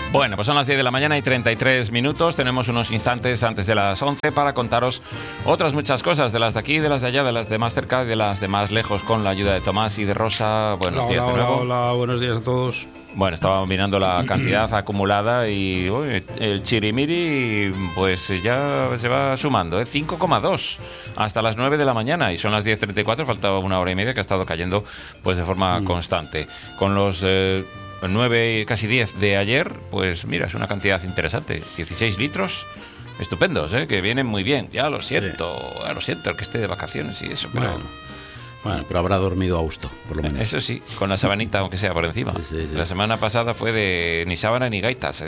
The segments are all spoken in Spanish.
Bueno, pues son las 10 de la mañana y 33 minutos. Tenemos unos instantes antes de las 11 para contaros otras muchas cosas, de las de aquí, de las de allá, de las de más cerca y de las de más lejos, con la ayuda de Tomás y de Rosa. Buenos días de nuevo. Hola, buenos días a todos. Bueno, estaba mirando la cantidad acumulada y el chirimiri pues ya se va sumando, 5,2 hasta las 9 de la mañana y son las 10:34, faltaba una hora y media que ha estado cayendo pues de forma constante. Con los 9, casi 10 de ayer, pues mira, es una cantidad interesante, 16 litros. Estupendos, que vienen muy bien. Ya lo siento, el que esté de vacaciones y eso, pero... Bueno, pero habrá dormido a gusto, por lo menos. Eso sí, con la sabanita, aunque sea por encima. Sí. La semana pasada fue de ni sábana ni gaitas,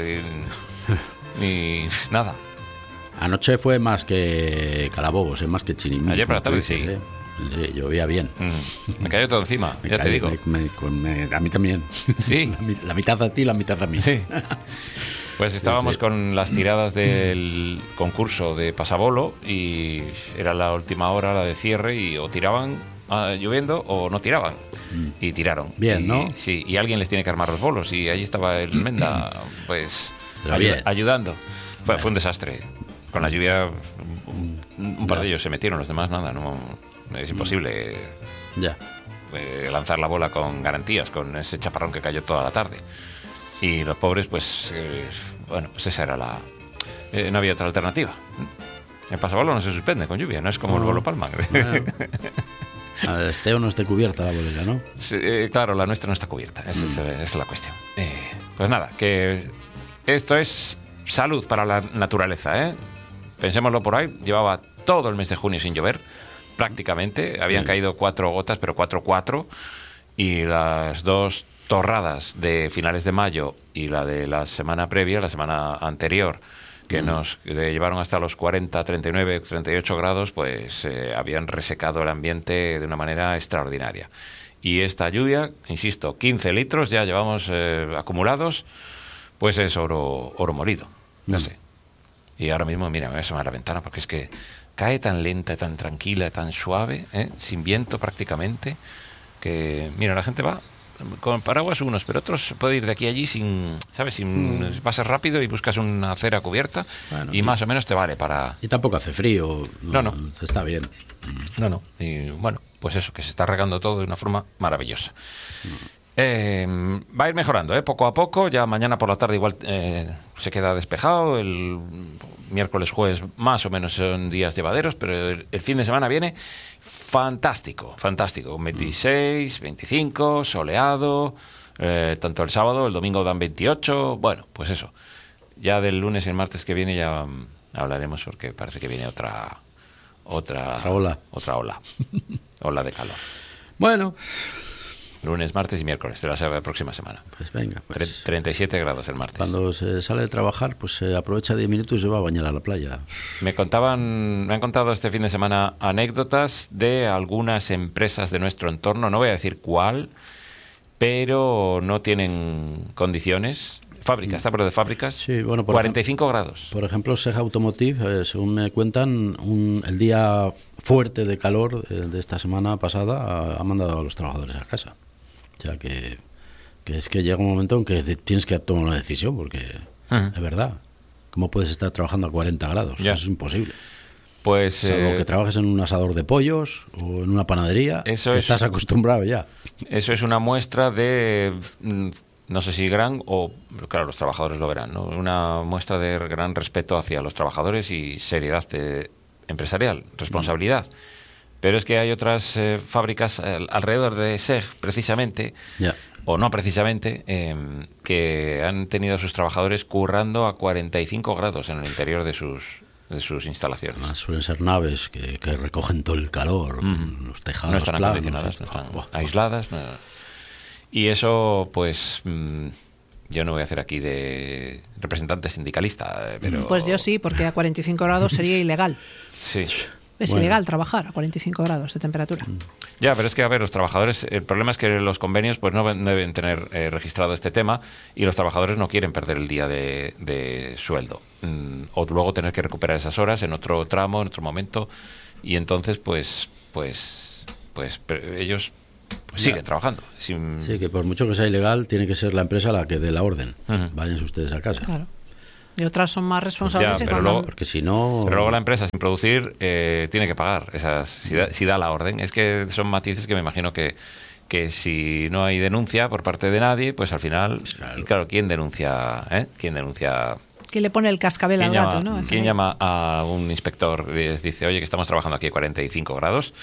ni nada. Anoche fue más que calabobos, más que chirimiri. Ayer por la tarde sí. Sí, llovía bien. Me cayó todo encima, ya te digo. A mí también. Sí. La mitad a ti, la mitad a mí. Sí. Pues estábamos con las tiradas del concurso de pasabolo y era la última hora, la de cierre, y o tiraban lloviendo o no tiraban. Y tiraron. Bien, ¿no? Sí, y alguien les tiene que armar los bolos y allí estaba el Menda, pues ayudando. Fue un desastre. Con la lluvia un par de ellos se metieron, los demás nada, no es imposible lanzar la bola con garantías, con ese chaparrón que cayó toda la tarde. Y los pobres, pues pues esa era no había otra alternativa. El pasabolo no se suspende con lluvia, no es como el bolo palma. Esté o no esté cubierta la bolera, ¿no? Sí, claro, la nuestra no está cubierta, esa es la cuestión. Pues nada, que esto es salud para la naturaleza, Pensémoslo por ahí, llevaba todo el mes de junio sin llover, prácticamente, habían caído 4 gotas, pero 4, y las 2 torradas de finales de mayo y la de la semana previa, la semana anterior, que nos llevaron hasta los 40, 39, 38 grados, pues habían resecado el ambiente de una manera extraordinaria. Y esta lluvia, insisto, 15 litros ya llevamos acumulados, pues es oro molido, no sé. Y ahora mismo, mira, me voy a asomar a la ventana porque es que cae tan lenta, tan tranquila, tan suave, sin viento prácticamente, que, mira, la gente va con paraguas unos, pero otros puede ir de aquí a allí sin pasas rápido y buscas una acera cubierta y más o menos te vale para... Y tampoco hace frío. No. Está bien. No. Y bueno, pues eso, que se está regando todo de una forma maravillosa. Va a ir mejorando, poco a poco. Ya mañana por la tarde igual se queda despejado. El miércoles, jueves más o menos son días llevaderos, pero el fin de semana viene fantástico. 26, 25, soleado, tanto el sábado, el domingo dan 28. Bueno, pues eso. Ya del lunes y el martes que viene ya hablaremos, porque parece que viene otra ola. Otra ola de calor. Bueno. Lunes, martes y miércoles de la próxima semana. Pues venga. 37 grados el martes. Cuando se sale de trabajar, pues se aprovecha 10 minutos y se va a bañar a la playa. Me han contado este fin de semana anécdotas de algunas empresas de nuestro entorno, no voy a decir cuál, pero no tienen condiciones. Fábricas, está por de fábricas. Sí, bueno, 45 grados. Por ejemplo, Sega Automotive, según me cuentan, el día fuerte de calor de esta semana pasada ha mandado a los trabajadores a casa. O sea que es que llega un momento en que tienes que tomar una decisión, porque es verdad. ¿Cómo puedes estar trabajando a 40 grados? Eso es imposible. Pues salvo que trabajes en un asador de pollos o en una panadería, estás acostumbrado ya. Eso es una muestra de... no sé si gran o... Claro, los trabajadores lo verán, ¿no? Una muestra de gran respeto hacia los trabajadores y seriedad empresarial, responsabilidad. Pero es que hay otras fábricas alrededor de SEG, precisamente, o no precisamente, que han tenido a sus trabajadores currando a 45 grados en el interior de sus instalaciones. Además, suelen ser naves que recogen todo el calor, los tejados no están planos, acondicionadas, no están aisladas. No. Y eso, pues... yo no voy a hacer aquí de representante sindicalista, pero... Pues yo sí, porque a 45 grados sería ilegal. Sí. Es ilegal trabajar a 45 grados de temperatura. Ya, pero es que, a ver, los trabajadores... El problema es que los convenios pues no deben tener registrado este tema y los trabajadores no quieren perder el día de sueldo. O luego tener que recuperar esas horas en otro tramo, en otro momento. Y entonces, pues ellos pues sigue trabajando. Sí, que por mucho que sea ilegal, tiene que ser la empresa la que dé la orden. Váyanse ustedes a casa. Claro. Y otras son más responsables. Ya, pero luego, porque si no... Pero luego la empresa, sin producir, tiene que pagar esas, si da la orden. Es que son matices que me imagino que si no hay denuncia por parte de nadie, pues al final... Claro. Y claro, ¿quién denuncia? ¿Quién denuncia? ¿Quién le pone el cascabel al gato, no? ¿Quién llama a un inspector y les dice, oye, que estamos trabajando aquí a 45 grados?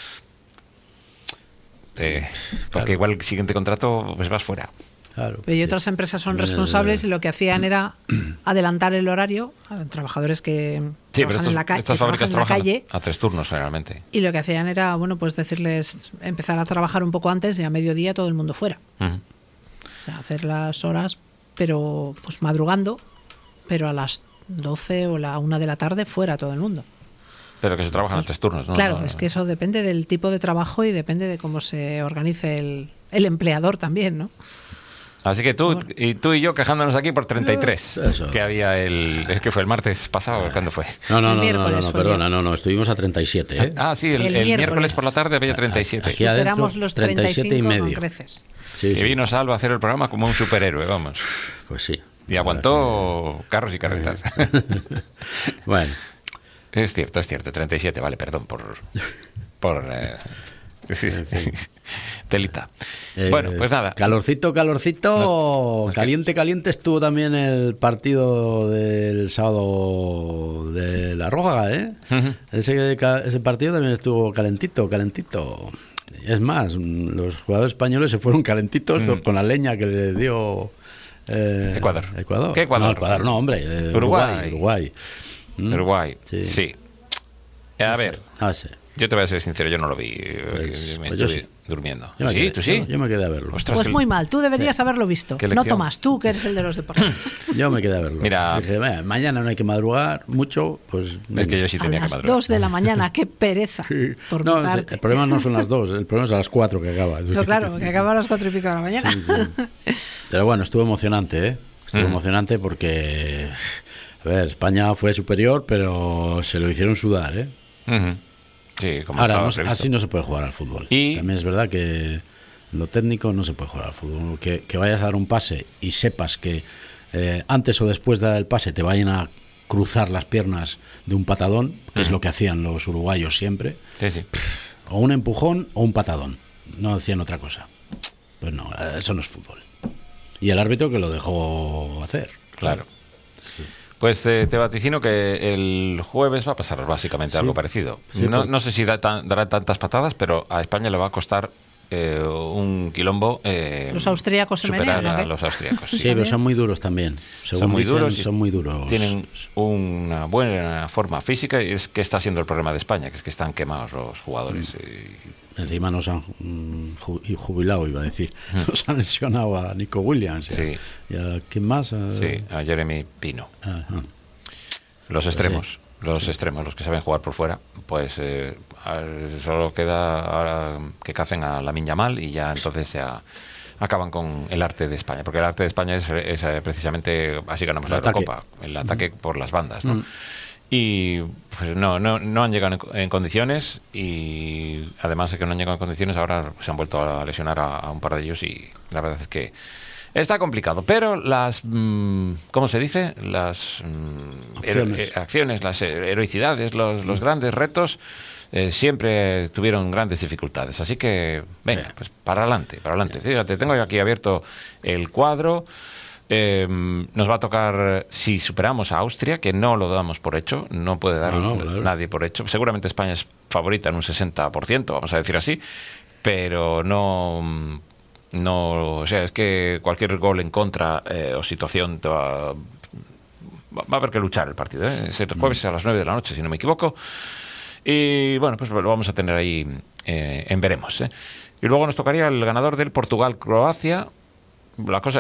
Porque igual el siguiente contrato pues vas fuera. Claro, y otras empresas son responsables y lo que hacían era adelantar el horario a trabajadores que trabajan en la calle. Estas fábricas trabajan a 3 turnos generalmente. Y lo que hacían era, bueno, pues decirles, empezar a trabajar un poco antes y a mediodía todo el mundo fuera. O sea, hacer las horas, pero pues madrugando, pero a las 12 o la 1 de la tarde fuera todo el mundo. Pero que se trabajan a 3 turnos, ¿no? Claro, es que eso depende del tipo de trabajo y depende de cómo se organice el empleador también, ¿no? Así que tú y yo quejándonos aquí por 33, Eso. que había que fue el martes pasado, ¿cuándo fue? No, perdona, estuvimos a 37, ¿eh? Sí, el miércoles por la tarde había 37. Aquí adentro, superamos los 37 y medio. con creces. Sí, que vino Salva a hacer el programa como un superhéroe, vamos. Pues sí. Y aguantó carros y carretas. Bueno. Es cierto, 37, vale, perdón por sí. Telita. Bueno, pues nada. Calorcito, caliente estuvo también el partido del sábado de La Roja, ¿eh? Ese partido también estuvo calentito. Es más, los jugadores españoles se fueron calentitos con la leña que le dio Ecuador. ¿Qué Ecuador? No, Ecuador no, hombre. Uruguay. Uruguay, sí. A ver. Sí. Yo te voy a ser sincero, yo no lo vi. Me estuve durmiendo. ¿Sí? ¿Tú sí? Yo me quedé a verlo. Ostras, pues muy mal, tú deberías haberlo visto. No Tomás, tú que eres el de los deportes. Yo me quedé a verlo. Mira, dije, mañana no hay que madrugar mucho, pues... Es que yo sí tenía que madrugar. A las 2 de la mañana, qué pereza. Por mi parte. El problema no son las 2, el problema es a las 4 que acaba. No, claro, que acaba a las 4 y pico de la mañana. Sí. Pero bueno, estuvo emocionante, ¿eh? Emocionante porque... A ver, España fue superior, pero se lo hicieron sudar, ¿eh? Sí, como ahora, así no se puede jugar al fútbol. Y también es verdad que en lo técnico no se puede jugar al fútbol. Que vayas a dar un pase y sepas que antes o después de dar el pase te vayan a cruzar las piernas de un patadón, que es lo que hacían los uruguayos siempre. Sí. O un empujón o un patadón. No decían otra cosa. Pues no, eso no es fútbol. Y el árbitro que lo dejó hacer. Claro. Sí. Pues te vaticino que el jueves va a pasar básicamente algo parecido. Sí, no sé si dará tantas patadas, pero a España le va a costar un quilombo los austríacos superar a los austríacos. Sí, pero son muy duros también. Son muy duros. Son muy duros. Tienen una buena forma física y es que está siendo el problema de España, que es que están quemados los jugadores. Encima nos han jubilado, iba a decir. Nos han lesionado a Nico Williams. Sí. ¿Y a quién más? Sí, a Jeremy Pino. Ajá. Los extremos. Los extremos, los que saben jugar por fuera, pues solo queda ahora que cacen a Lamine Yamal y ya entonces ya acaban con el arte de España, porque el arte de España es precisamente, así ganamos la Eurocopa, el ataque por las bandas, ¿no? Y pues no han llegado en condiciones, y además de que no han llegado en condiciones, ahora se han vuelto a lesionar a un par de ellos, y la verdad es que está complicado, pero las, ¿cómo se dice? Las acciones, las heroicidades, los grandes retos siempre tuvieron grandes dificultades. Así que, venga, pues para adelante. Fíjate, tengo aquí abierto el cuadro. Nos va a tocar, si superamos a Austria, que no lo damos por hecho, no puede dar nadie por hecho. Seguramente España es favorita en un 60%, vamos a decir así, pero no, o sea, es que cualquier gol en contra o situación va a haber que luchar el partido, ¿eh? Es el jueves a las 9 de la noche, si no me equivoco. Y bueno, pues lo vamos a tener ahí en veremos, ¿eh? Y luego nos tocaría el ganador del Portugal-Croacia. La cosa,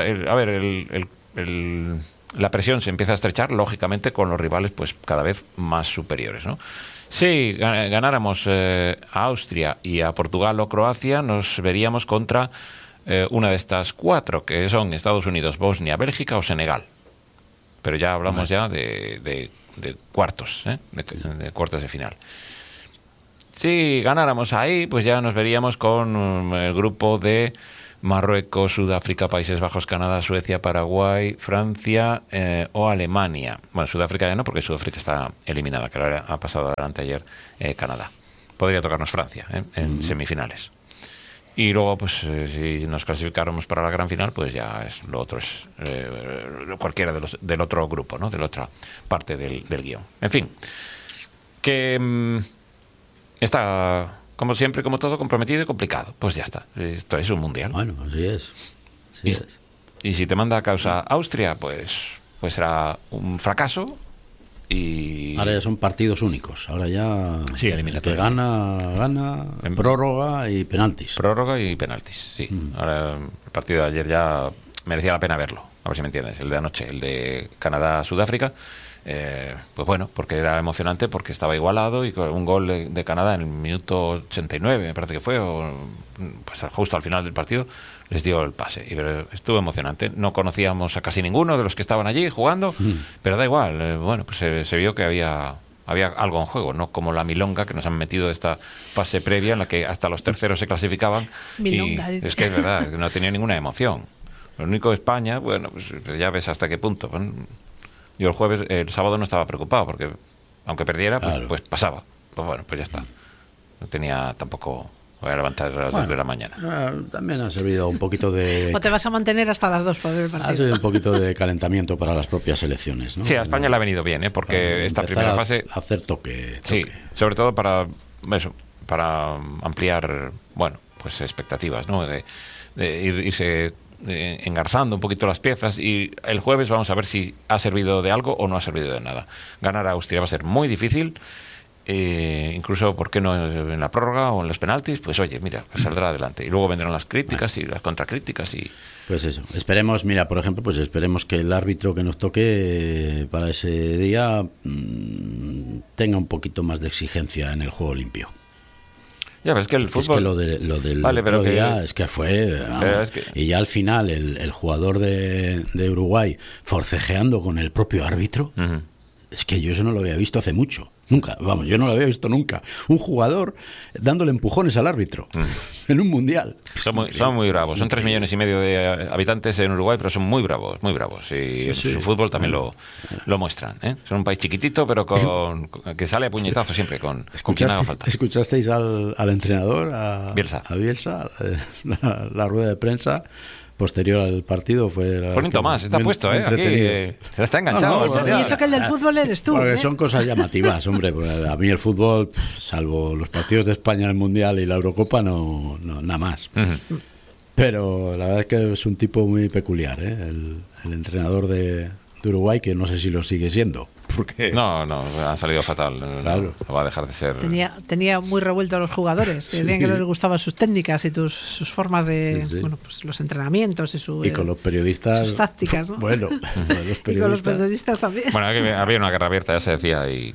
la presión se empieza a estrechar, lógicamente, con los rivales pues cada vez más superiores, ¿no? Si ganáramos a Austria y a Portugal o Croacia, nos veríamos contra una de estas 4, que son Estados Unidos, Bosnia, Bélgica o Senegal. Pero ya hablamos ya de cuartos, de cuartos de final. si ganáramos ahí, pues ya nos veríamos con el grupo de Marruecos, Sudáfrica, Países Bajos, Canadá, Suecia, Paraguay, Francia o Alemania. Bueno, Sudáfrica ya no, porque Sudáfrica está eliminada, que ahora ha pasado adelante ayer Canadá. Podría tocarnos Francia en semifinales. Y luego, pues, si nos clasificáramos para la gran final, pues ya es lo otro es cualquiera del otro grupo, ¿no? De la otra parte del guión. En fin, que está, como siempre, como todo, comprometido y complicado. Pues ya está. Esto es un mundial. Bueno, así es. Y si te manda a causa Austria, pues será un fracaso. Y ahora ya son partidos únicos. Ahora ya sí, el que gana prórroga y penaltis. Prórroga y penaltis, sí. Ahora el partido de ayer ya merecía la pena verlo. A ver si me entiendes. El de anoche, el de Canadá-Sudáfrica. Pues bueno, porque era emocionante, porque estaba igualado y con un gol de Canadá en el minuto 89, me parece que fue, pues justo al final del partido, les dio el pase. Y estuvo emocionante. No conocíamos a casi ninguno de los que estaban allí jugando, pero da igual. Bueno, pues se vio que había algo en juego, no como la milonga que nos han metido de esta fase previa en la que hasta los terceros se clasificaban. Milonga, y es que es verdad, no tenía ninguna emoción. Lo único de España, bueno, pues ya ves hasta qué punto. Yo el sábado no estaba preocupado porque aunque perdiera, pues pasaba. Pues bueno, pues ya está. No tenía tampoco... Voy a levantar a las 2 de la mañana. También ha servido un poquito de... O te vas a mantener hasta las 2 para ver el partido. Ha servido un poquito de calentamiento para las propias elecciones, ¿no? Sí, a España le ha venido bien, porque esta primera fase... hacer toque. Sí, sobre todo para ampliar, bueno, pues expectativas, ¿no? De irse engarzando un poquito las piezas, y el jueves vamos a ver si ha servido de algo o no ha servido de nada. Ganar a Austria va a ser muy difícil. Incluso, ¿por qué no en la prórroga o en los penaltis? Pues oye, mira, saldrá adelante. Y luego vendrán las críticas y las contracríticas y... Pues eso, esperemos, mira, por ejemplo, pues esperemos que el árbitro que nos toque para ese día tenga un poquito más de exigencia en el juego limpio. Ya, pero es que el fútbol... Es que lo del otro día es que fue... Y ya al final el jugador de Uruguay forcejeando con el propio árbitro, es que yo eso no lo había visto hace mucho. Nunca, vamos, yo no lo había visto nunca. Un jugador dándole empujones al árbitro en un mundial. Son muy bravos. Son 3,5 millones de habitantes en Uruguay, pero son muy bravos, muy bravos. Y su fútbol también lo muestran. Son un país chiquitito, pero que sale a puñetazo siempre con quien haga falta. ¿Escuchasteis al entrenador, a Bielsa, la rueda de prensa posterior al partido? Fue bonito más, está puesto, aquí está enganchado. Y eso que el del fútbol eres tú. Porque son cosas llamativas, hombre. A mí el fútbol, salvo los partidos de España en el Mundial y la Eurocopa, no nada más. Pero la verdad es que es un tipo muy peculiar, el entrenador de Uruguay, que no sé si lo sigue siendo. Porque... No, ha salido fatal. Claro. No va a dejar de ser. Tenía muy revuelto a los jugadores. Decían que no les gustaban sus técnicas y sus formas de. Sí. Bueno, pues los entrenamientos y con los periodistas. Sus tácticas, ¿no? Bueno, y con los periodistas también. Bueno, había una guerra abierta, ya se decía, y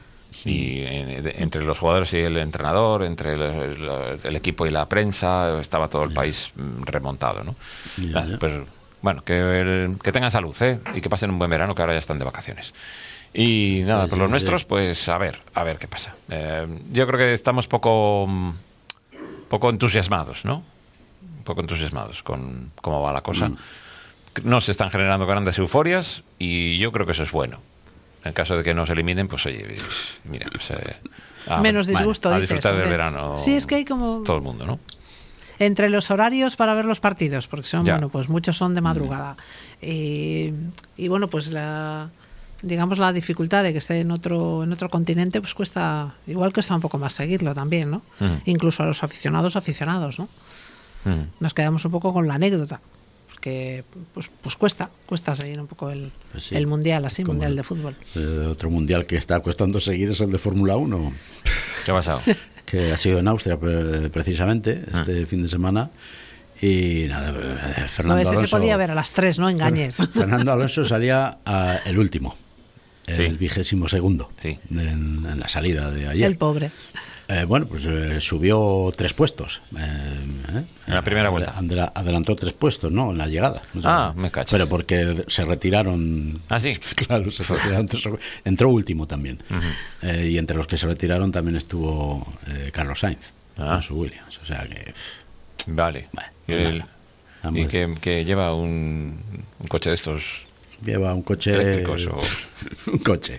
entre los jugadores y el entrenador, entre el equipo y la prensa, estaba todo el país remontado, ¿no? Pues bueno, que tengan salud, y que pasen un buen verano, que ahora ya están de vacaciones. Y nada, por los nuestros, pues a ver qué pasa. Yo creo que estamos poco entusiasmados, ¿no? Un poco entusiasmados con cómo va la cosa. No se están generando grandes euforias y yo creo que eso es bueno. En caso de que nos eliminen, pues oye, mira, pues, menos disgusto, a disfrutar del verano. Sí, es que hay como todo el mundo, ¿no? Entre los horarios para ver los partidos, porque son, bueno, pues muchos son de madrugada. Y bueno, pues la dificultad de que esté en otro continente, pues cuesta un poco más seguirlo también, ¿no? Incluso a los aficionados, ¿no? Nos quedamos un poco con la anécdota, porque pues cuesta seguir un poco el mundial, así, mundial de fútbol. Otro mundial que está costando seguir es el de Fórmula 1. ¿Qué ha pasado? Que ha sido en Austria precisamente este fin de semana. Y nada, Fernando Alonso... se podía ver a las 3, no engañes. Fernando Alonso salía el último, el 22º, en la salida de ayer. El pobre. Bueno, pues subió 3 puestos. En la primera vuelta. Adelantó 3 puestos, ¿no? En la llegada. No sé, me cacho. pero porque se retiraron. Ah, sí. Claro, se retiraron. Entró último también. Y entre los que se retiraron también estuvo Carlos Sainz, con su Williams. O sea que. Vale. Y que lleva un coche de estos. Lleva un coche. Eléctricos o. Un coche.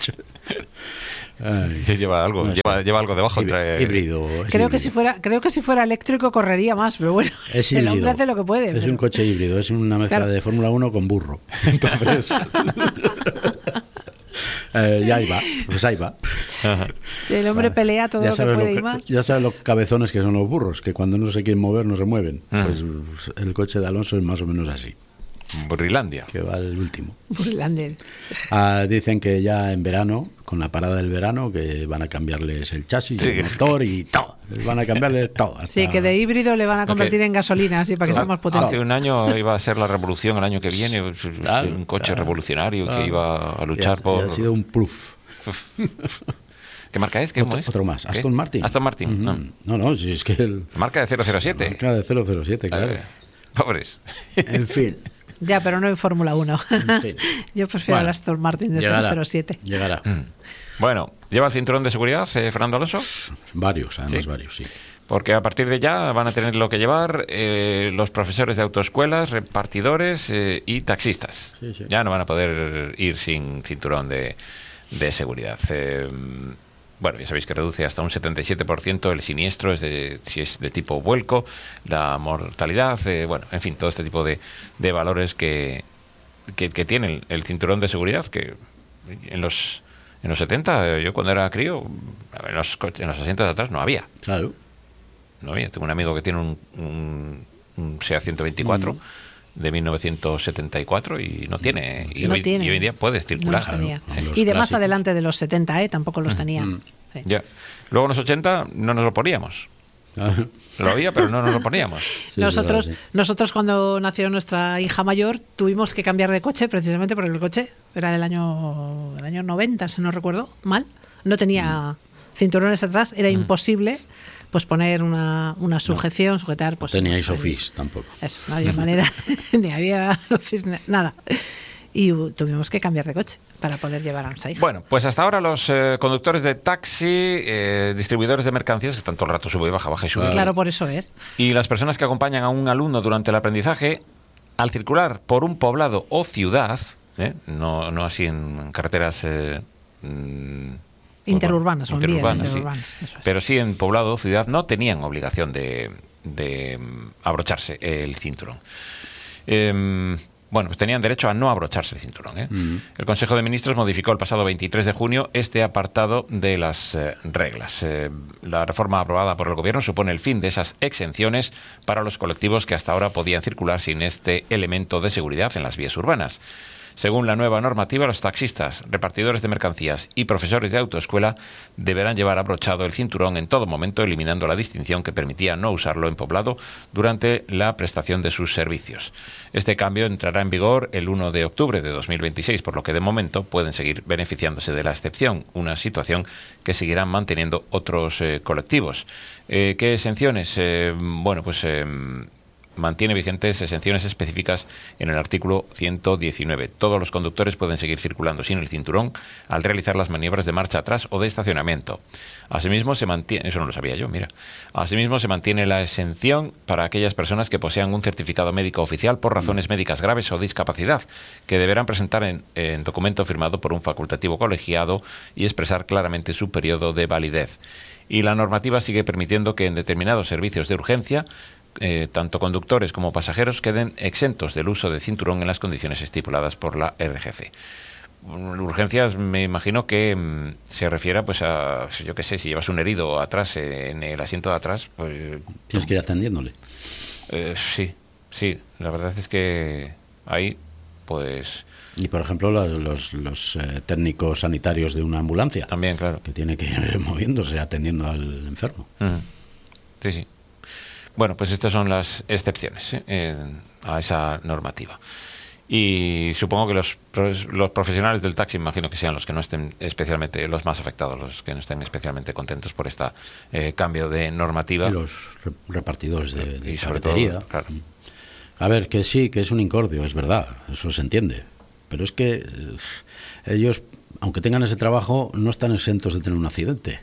Lleva algo, lleva algo debajo. Híbrido. Creo que si fuera eléctrico correría más, pero bueno, es híbrido. El hombre hace lo que puede. Es un coche híbrido, es una mezcla de Fórmula 1 con burro. Entonces, ya ahí va, pues ahí va. El hombre pelea todo lo que puede y más. Ya sabes los cabezones que son los burros, que cuando no se quieren mover no se mueven. Pues el coche de Alonso es más o menos así. Burrilandia. Que va el último. Burrilandia. Dicen que ya en verano, con la parada del verano, que van a cambiarles el chasis, el motor y todo. Van a cambiarles todo. Sí, que de híbrido le van a convertir en gasolina, así para que sea más potente. Hace un año iba a ser la revolución, el año que viene, un coche revolucionario que iba a luchar por... Ha sido un pluf. ¿Qué marca es? Otro más. Aston Martin. Aston Martin. No, si es que... Marca de 007. Marca de 007, claro. Pobres. En fin. Ya, pero no en Fórmula 1. En fin. Yo prefiero el Aston Martin de 007. Llegará. Bueno, ¿lleva el cinturón de seguridad, Fernando Alonso? Varios, además varios, sí. Porque a partir de ya van a tener lo que llevar los profesores de autoescuelas, repartidores y taxistas. Sí. Ya no van a poder ir sin cinturón de seguridad. Bueno, ya sabéis que reduce hasta un 77% el siniestro, si es de tipo vuelco, la mortalidad, bueno, en fin, todo este tipo de valores que tiene el cinturón de seguridad, que en los 70, yo cuando era crío, en los asientos de atrás no había. Claro. No había. Tengo un amigo que tiene un SEAT 124 de 1974 y no tiene. Y hoy en día puedes circular. No los tenía. Y de más adelante de los 70, tampoco los tenía. Sí. Ya. Luego en los 80 no nos lo poníamos. Lo había, pero no nos lo poníamos. Sí, nosotros cuando nació nuestra hija mayor tuvimos que cambiar de coche precisamente porque el coche era del año 90, si no recuerdo mal. No tenía cinturones atrás, era imposible pues poner una sujeción, sujetar. Pues, tenía ISOFIX tampoco. Eso, no había manera, ni había nada. Y tuvimos que cambiar de coche para poder llevar a nuestra hija. Bueno, pues hasta ahora los conductores de taxi, distribuidores de mercancías, que están todo el rato sube y baja y sube. Claro, por eso es. Y las personas que acompañan a un alumno durante el aprendizaje, al circular por un poblado o ciudad, no así en carreteras... interurbanas o en vías interurbanas. Sí. Pero sí en poblado o ciudad no tenían obligación de abrocharse el cinturón. Bueno, pues tenían derecho a no abrocharse el cinturón. El Consejo de Ministros modificó el pasado 23 de junio este apartado de las reglas. La reforma aprobada por el Gobierno supone el fin de esas exenciones para los colectivos que hasta ahora podían circular sin este elemento de seguridad en las vías urbanas. Según la nueva normativa, los taxistas, repartidores de mercancías y profesores de autoescuela deberán llevar abrochado el cinturón en todo momento, eliminando la distinción que permitía no usarlo en poblado durante la prestación de sus servicios. Este cambio entrará en vigor el 1 de octubre de 2026, por lo que de momento pueden seguir beneficiándose de la excepción, una situación que seguirán manteniendo otros colectivos. ¿Qué exenciones? Mantiene vigentes exenciones específicas en el artículo 119. Todos los conductores pueden seguir circulando sin el cinturón al realizar las maniobras de marcha atrás o de estacionamiento. Asimismo, se mantiene, eso no lo sabía yo, mira. Asimismo, se mantiene la exención para aquellas personas que posean un certificado médico oficial por razones médicas graves o discapacidad, que deberán presentar en documento firmado por un facultativo colegiado y expresar claramente su periodo de validez. Y la normativa sigue permitiendo que en determinados servicios de urgencia tanto conductores como pasajeros queden exentos del uso de cinturón en las condiciones estipuladas por la RGC. Urgencias, me imagino que se refiere pues a, yo qué sé, si llevas un herido atrás, en el asiento de atrás, pues... Tienes que ir atendiéndole. Sí, la verdad es que ahí, pues... Y, por ejemplo, los técnicos sanitarios de una ambulancia. También, claro. Que tiene que ir moviéndose, atendiendo al enfermo. Sí. Bueno, pues estas son las excepciones a esa normativa. Y supongo que los profesionales del taxi, imagino que sean los que no estén especialmente, los más afectados, los que no estén especialmente contentos por este cambio de normativa. Y los repartidores de y sobre cafetería. todo, claro. A ver, que sí, que es un incordio, es verdad, eso se entiende. Pero es que ellos, aunque tengan ese trabajo, no están exentos de tener un accidente.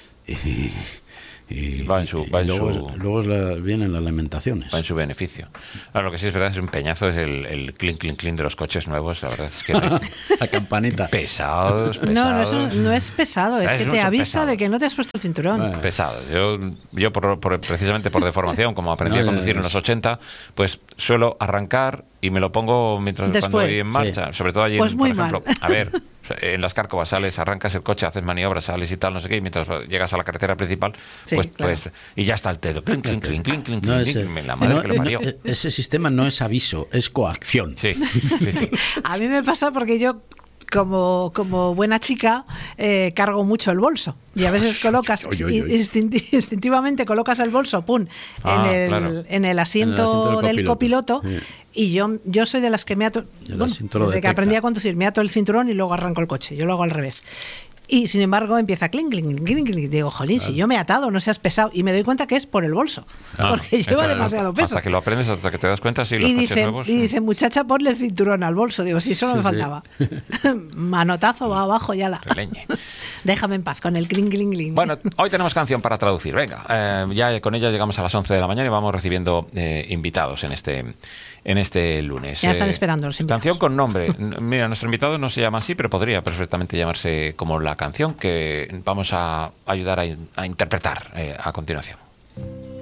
Y luego vienen las lamentaciones. Va en su beneficio. Ahora, lo que sí es verdad es un peñazo, es el clink, clink, clink de los coches nuevos. La verdad es que la campanita. Pesados. No es pesado, es que te avisa pesado. De que no te has puesto el cinturón. Pesados. Yo precisamente por deformación, como aprendí a conducir en los 80, pues suelo arrancar y me lo pongo cuando voy en marcha. Sí. Sobre todo allí, pues por ejemplo. A ver, en las Cárcovas sales, arrancas el coche, haces maniobras, sales y tal, no sé qué, y mientras llegas a la carretera principal, pues y ya está el dedo. Clink, clink, clink, clink, clink, no, clink, la madre que lo parió. Ese sistema no es aviso, es coacción. Sí. A mí me pasa porque yo, como buena chica, cargo mucho el bolso. Y a veces colocas, instintivamente colocas el bolso, en el asiento del copiloto. Sí. Y yo soy de las que me ato... desde que aprendí a conducir, me ato el cinturón y luego arranco el coche. Yo lo hago al revés. Y sin embargo empieza clink, clink, clink, clink. Digo, jolín, si yo me he atado, no seas pesado. Y me doy cuenta que es por el bolso. Porque lleva demasiado peso. Hasta que lo aprendes, hasta que te das cuenta, sí, los coches nuevos. Y dice, muchacha, ponle el cinturón al bolso. Digo, sí, eso no me faltaba. Manotazo, va abajo, ya la. Déjame en paz con el clink, clink, clink. Bueno, hoy tenemos canción para traducir. Venga, ya con ella llegamos a las 11 de la mañana y vamos recibiendo invitados en este lunes. Ya están esperando los invitados. Canción con nombre. Mira, nuestro invitado no se llama así, pero podría perfectamente llamarse como la canción que vamos a ayudar a interpretar a continuación.